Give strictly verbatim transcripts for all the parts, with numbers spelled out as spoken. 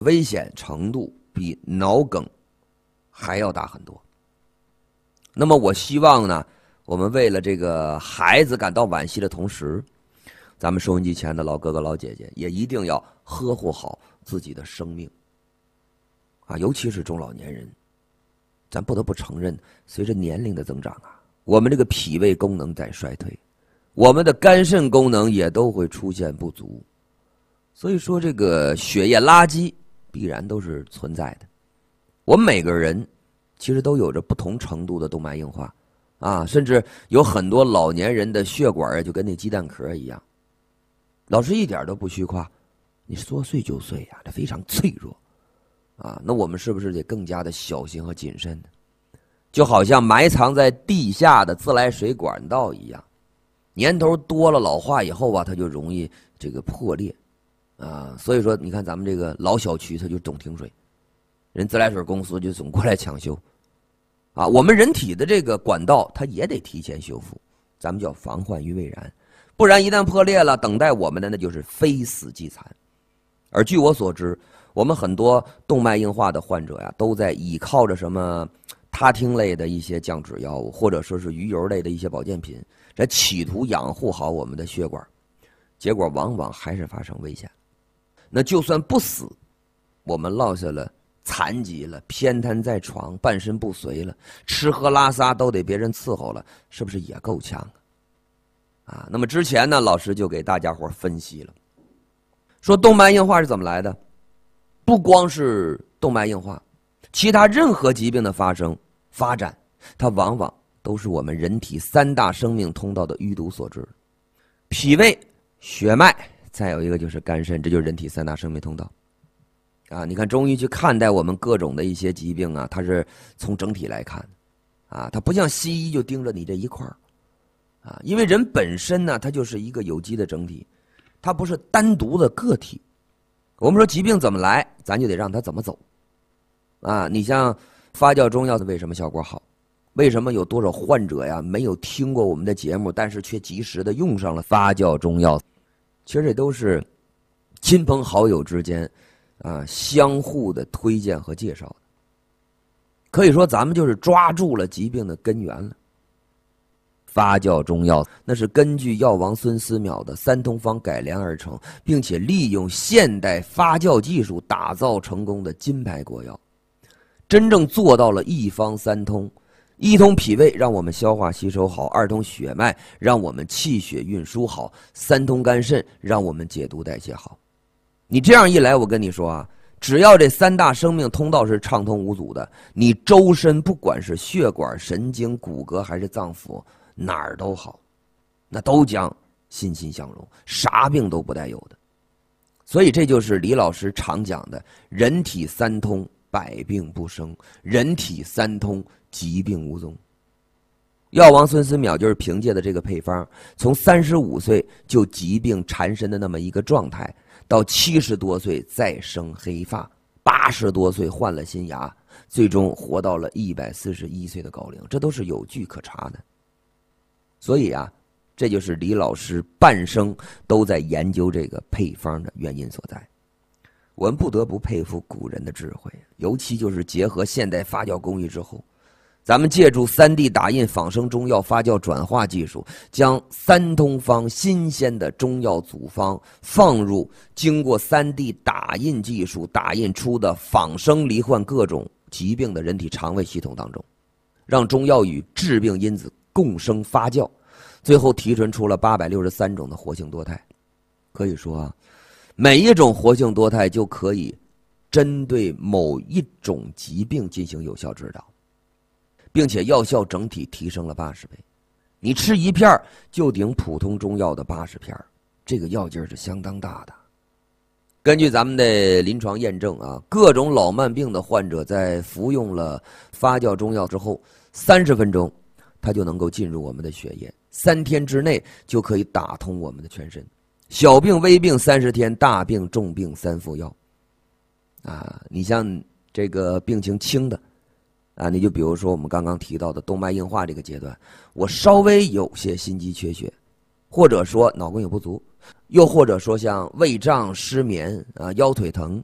危险程度比脑梗还要大很多。那么我希望呢，我们为了这个孩子感到惋惜的同时，咱们收音机前的老哥哥老姐姐也一定要呵护好自己的生命啊，尤其是中老年人。咱不得不承认，随着年龄的增长啊，我们这个脾胃功能在衰退，我们的肝肾功能也都会出现不足。所以说这个血液垃圾必然都是存在的。我们每个人其实都有着不同程度的动脉硬化啊，甚至有很多老年人的血管就跟那鸡蛋壳一样。老师一点都不虚夸，你说碎就碎呀、啊，这非常脆弱啊。那我们是不是得更加的小心和谨慎呢？就好像埋藏在地下的自来水管道一样，年头多了老化以后啊，它就容易这个破裂啊。所以说你看咱们这个老小区它就总停水，人自来水公司就总过来抢修啊。我们人体的这个管道它也得提前修复，咱们叫防患于未然，不然一旦破裂了，等待我们的那就是非死即残。而据我所知，我们很多动脉硬化的患者呀，都在倚靠着什么他汀类的一些降脂药物，或者说是鱼油类的一些保健品，来企图养护好我们的血管，结果往往还是发生危险。那就算不死，我们落下了残疾了，偏瘫在床，半身不遂了，吃喝拉撒都得别人伺候了，是不是也够呛啊？啊，那么之前呢，老师就给大家伙分析了，说动脉硬化是怎么来的，不光是动脉硬化，其他任何疾病的发生发展，它往往都是我们人体三大生命通道的淤堵所致。脾胃、血脉，再有一个就是肝肾，这就是人体三大生命通道啊。你看中医去看待我们各种的一些疾病啊，它是从整体来看啊，它不像西医就盯着你这一块儿啊，因为人本身呢，它就是一个有机的整体，它不是单独的个体。我们说疾病怎么来，咱就得让它怎么走啊。你像发酵中药的为什么效果好，为什么有多少患者呀没有听过我们的节目，但是却及时的用上了发酵中药，其实这都是亲朋好友之间啊相互的推荐和介绍的。可以说咱们就是抓住了疾病的根源了。发酵中药那是根据药王孙思邈的三通方改良而成，并且利用现代发酵技术打造成功的金牌国药，真正做到了一方三通。一通脾胃让我们消化吸收好，二通血脉让我们气血运输好，三通肝肾让我们解毒代谢好。你这样一来，我跟你说啊，只要这三大生命通道是畅通无阻的，你周身不管是血管、神经、骨骼还是脏腑，哪儿都好，那都将欣欣向荣，啥病都不带有的。所以这就是李老师常讲的人体三通，百病不生，人体三通，疾病无踪。药王孙思邈就是凭借的这个配方，从三十五岁就疾病缠身的那么一个状态，到七十多岁再生黑发，八十多岁换了新牙，最终活到了一百四十一岁的高龄，这都是有据可查的。所以啊，这就是李老师半生都在研究这个配方的原因所在。我们不得不佩服古人的智慧，尤其就是结合现代发酵工艺之后，咱们借助 三 D 打印仿生中药发酵转化技术，将三通方新鲜的中药组方放入经过 三 D 打印技术打印出的仿生罹患各种疾病的人体肠胃系统当中，让中药与致病因子共生发酵，最后提纯出了八百六十三种的活性多肽。可以说啊，每一种活性多肽就可以针对某一种疾病进行有效治疗，并且药效整体提升了八十倍。你吃一片就顶普通中药的八十片，这个药劲儿是相当大的。根据咱们的临床验证啊，各种老慢病的患者在服用了发酵中药之后，三十分钟它就能够进入我们的血液，三天之内就可以打通我们的全身。小病微病三十天，大病重病三服药。啊，你像这个病情轻的啊，你就比如说我们刚刚提到的动脉硬化这个阶段，我稍微有些心肌缺血，或者说脑供血不足，又或者说像胃胀、失眠啊、腰腿疼，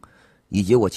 以及我